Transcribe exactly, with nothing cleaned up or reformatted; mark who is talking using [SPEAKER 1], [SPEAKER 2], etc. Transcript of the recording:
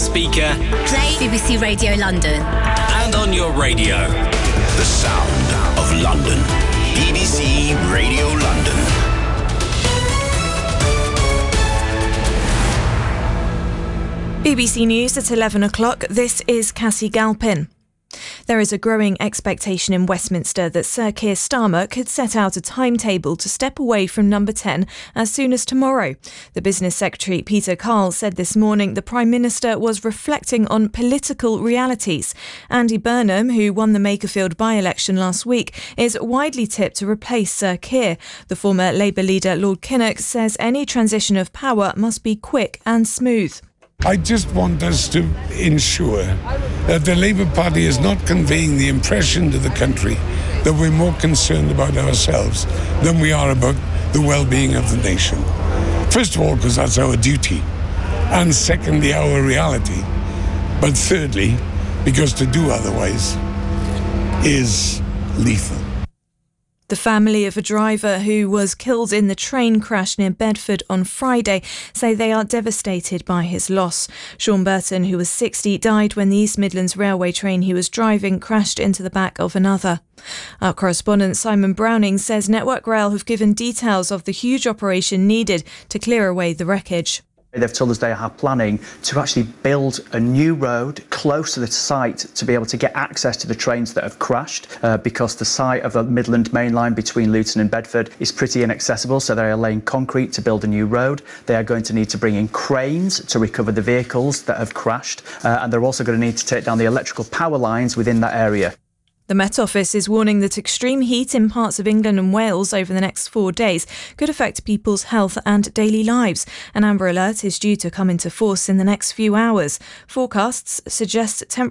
[SPEAKER 1] speaker,
[SPEAKER 2] play B B C Radio London,
[SPEAKER 1] and on your radio.
[SPEAKER 3] The sound of London. B B C Radio London.
[SPEAKER 4] B B C News at eleven o'clock. This is Cassie Galpin. There is a growing expectation in Westminster that Sir Keir Starmer could set out a timetable to step away from Number ten as soon as tomorrow. The Business Secretary Peter Carl said this morning the Prime Minister was reflecting on political realities. Andy Burnham, who won the Makerfield by-election last week, is widely tipped to replace Sir Keir. The former Labour leader Lord Kinnock says any transition of power must be quick and smooth.
[SPEAKER 5] I just want us to ensure that the Labour Party is not conveying the impression to the country that we're more concerned about ourselves than we are about the well-being of the nation. First of all, because that's our duty, and secondly, our reality. But thirdly, because to do otherwise is lethal.
[SPEAKER 4] The family of a driver who was killed in the train crash near Bedford on Friday say they are devastated by his loss. Sean Burton, who was sixty, died when the East Midlands Railway train he was driving crashed into the back of another. Our correspondent Simon Browning says Network Rail have given details of the huge operation needed to clear away the wreckage.
[SPEAKER 6] They've told us they are planning to actually build a new road close to the site to be able to get access to the trains that have crashed uh, because the site of the Midland Main Line between Luton and Bedford is pretty inaccessible, so they are laying concrete to build a new road. They are going to need to bring in cranes to recover the vehicles that have crashed, uh, and they're also going to need to take down the electrical power lines within that area.
[SPEAKER 4] The Met Office is warning that extreme heat in parts of England and Wales over the next four days could affect people's health and daily lives. An amber alert is due to come into force in the next few hours. Forecasts suggest temperatures